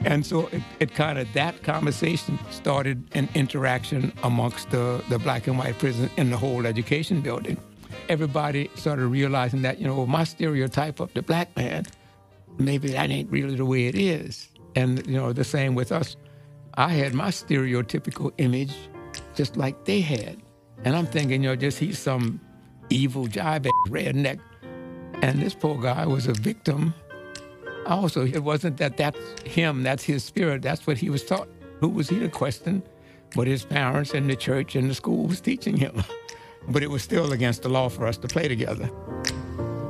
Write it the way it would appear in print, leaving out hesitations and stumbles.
And so it kind of, that conversation started an interaction amongst the black and white prison in the whole education building. Everybody started realizing that, my stereotype of the black man, maybe that ain't really the way it is. And, the same with us. I had my stereotypical image just like they had. And I'm thinking, just he's some evil jive redneck. And this poor guy was a victim. Also, it wasn't that's him, that's his spirit, that's what he was taught. Who was he to question what his parents and the church and the school was teaching him? But it was still against the law for us to play together.